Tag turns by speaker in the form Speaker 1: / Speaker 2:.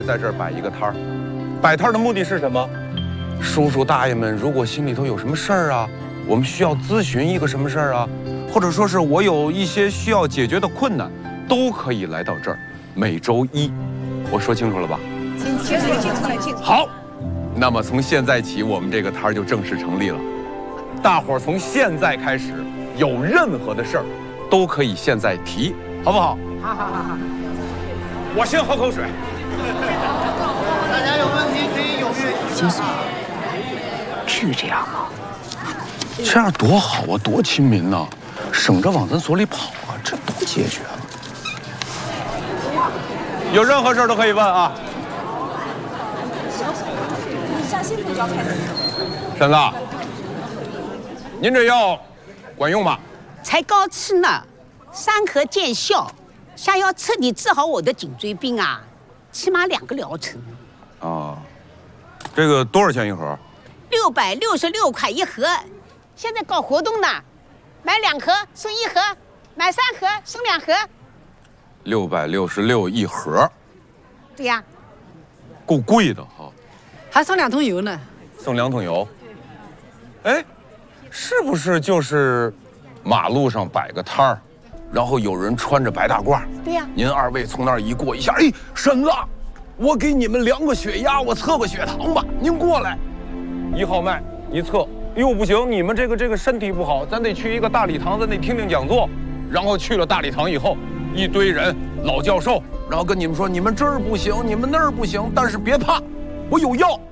Speaker 1: 在这儿摆一个摊儿，摆摊儿的目的是什么？叔叔大爷们，如果心里头有什么事儿啊，我们需要咨询一个什么事儿啊，或者说是我有一些需要解决的困难，都可以来到这儿。每周一，我说清楚了吧？清楚。好，那么从现在起，我们这个摊儿就正式成立了。大伙儿从现在开始，有任何的事儿，都可以现在提，好不好？好。我先喝口水。
Speaker 2: 大家有问题可以踊跃。
Speaker 3: 金锁，至于这样吗？
Speaker 1: 这样多好啊，多亲民呐，省着往咱所里跑啊，这都解决了。有任何事都可以问啊。
Speaker 4: 向新同学开始。
Speaker 1: 婶子，您这药管用吗？
Speaker 5: 才刚吃呢，伤和见效。想要彻底治好我的颈椎病啊，起码2个疗程。
Speaker 1: 啊，这个多少钱一盒
Speaker 5: ？666块一盒，现在搞活动呢，买2盒送1盒，买3盒送2盒。
Speaker 1: 666一盒。
Speaker 5: 对呀。
Speaker 1: 够贵的哈。
Speaker 3: 还送2桶油呢。
Speaker 1: 送2桶油。哎，是不是就是马路上摆个摊儿？然后有人穿着白大褂，
Speaker 5: 对呀，
Speaker 1: 您2位从那儿一过一下，哎，婶子，我给你们量个血压，我测个血糖吧，您过来。1号脉一测，哟不行，你们这个身体不好，咱得去一个大礼堂，咱得听听讲座。然后去了大礼堂以后，一堆人老教授，然后跟你们说，你们这儿不行，你们那儿不行，但是别怕，我有药。